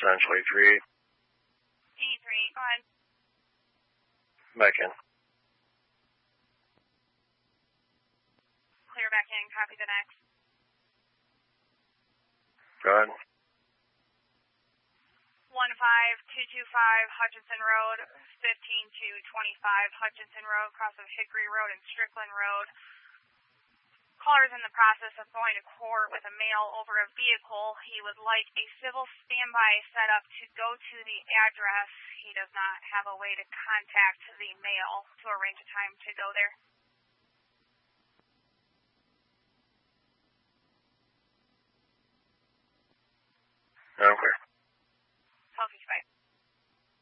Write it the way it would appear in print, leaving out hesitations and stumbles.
Central 83. 83, go ahead. Back in. Clear back in, copy the next. Go ahead. 15225 Hutchinson Road, 15225 Hutchinson Road, cross of Hickory Road and Strickland Road. Caller is in the process of going to court with a male over a vehicle. He would like a civil standby set up to go to the address. He does not have a way to contact the male to arrange a time to go there.